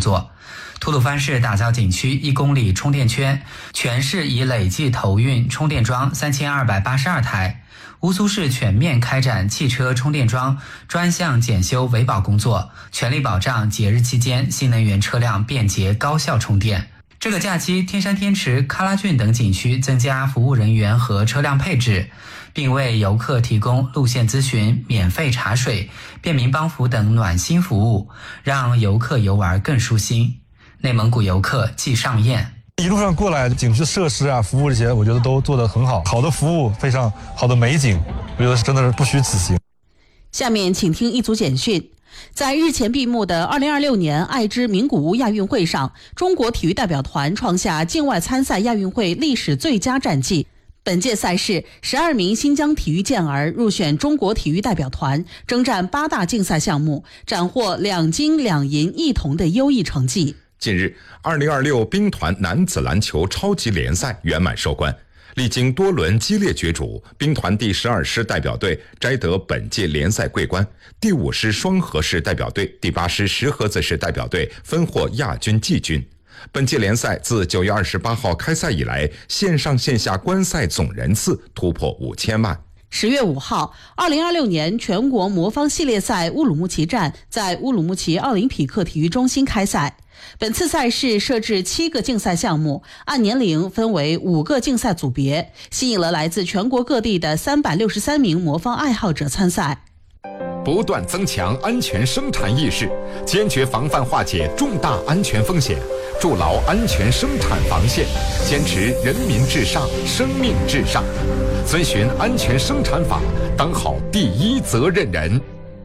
作。吐鲁番市打造景区1公里充电圈，全市已累计投运充电桩3282台。乌苏市全面开展汽车充电桩专项检修维保工作，全力保障节日期间新能源车辆便捷高效充电。这个假期，天山天池、喀拉峻等景区增加服务人员和车辆配置，并为游客提供路线咨询、免费茶水、便民帮扶等暖心服务，让游客游玩更舒心。内蒙古游客季尚燕。 一路上过来，景区设施啊、服务这些，我觉得都做得很好，好的服务，非常好的美景，我觉得真的是不虚此行。 下面请听一组简讯。在日前闭幕的2026年爱知名古屋亚运会上，中国体育代表团创下境外参赛亚运会历史最佳战绩。本届赛事，12名新疆体育健儿入选中国体育代表团，征战8大竞赛项目，斩获2金2银1铜的优异成绩。 近日，2026兵团男子篮球超级联赛圆满收官。历经多轮激烈角逐，兵团第12师代表队摘得本届联赛桂冠，第5师双核式代表队、第8师石盒子式代表队分获亚军、季军。本届联赛自9月28号开赛以来，线上线下观赛总人次突破5000万。 10月5号，2026年全国魔方系列赛乌鲁木齐站在乌鲁木齐奥林匹克体育中心开赛。本次赛事设置7个竞赛项目，按年龄分为5个竞赛组别，吸引了来自全国各地的363名魔方爱好者参赛。 不断增强安全生产意识，坚决防范化解重大安全风险，筑牢安全生产防线，坚持人民至上、生命至上，遵循安全生产法，当好第一责任人。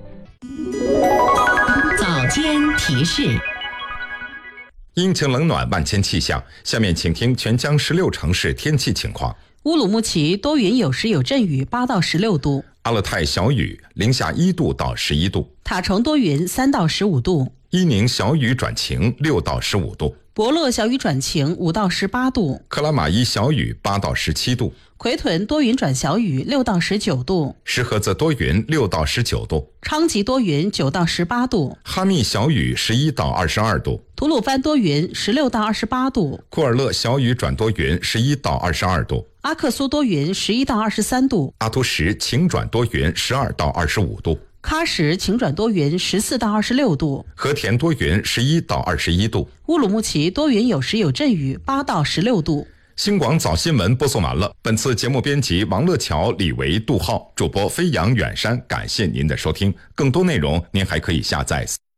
早间提示。 阴晴冷暖万千气象，下面请听全江16城市天气情况。 乌鲁木齐多云有时有阵雨，8到16度； 阿勒泰小雨，零下1度到11度； 塔城多云，3到15度； 伊宁小雨转晴，6到15度； 博乐小雨转晴，5到18度； 克拉玛依小雨，8到17度； 奎屯多云转小雨，6到19度； 石河子多云，6到19度； 昌吉多云，9到18度； 哈密小雨，11到22度； 吐鲁番多云，16到28度； 库尔勒小雨转多云，11到22度； 阿克苏多云，11到23度； 阿图什晴转多云，12到25度； 喀什晴转多云，14到26度； 和田多云，11到21度； 乌鲁木齐多云有时有阵雨，8到16度。 新广早新闻播送完了。本次节目编辑王乐桥、李维、杜浩，主播飞扬远山，感谢您的收听。更多内容您还可以下载